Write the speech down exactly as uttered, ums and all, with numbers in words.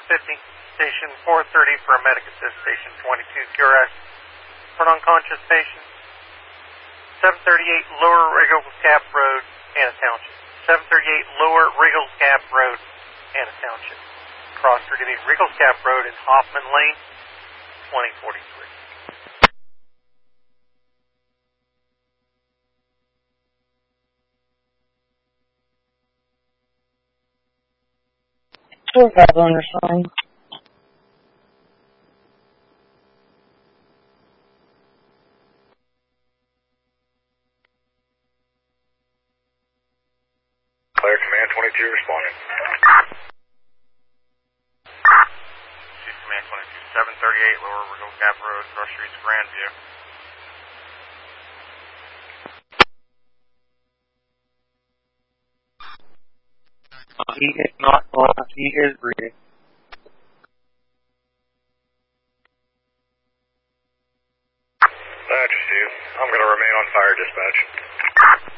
fifty, station four thirty for a medic assist, station twenty-two, Q R S for an unconscious patient. seven thirty-eight Lower Riggles Gap Road, Anna Township. seven thirty-eight Lower Riggles Gap Road, Anna Township. Cross forgetting Riggles Gap Road in Hoffman Lane, twenty forty-three. Four five on your sign. Clear Command twenty-two responding. Chief Command twenty-two, seven thirty-eight Lower Riggles Gap Road, Cross Streets, Grandview. He is not alive. He is breathing. That's you. I'm going to remain on fire dispatch.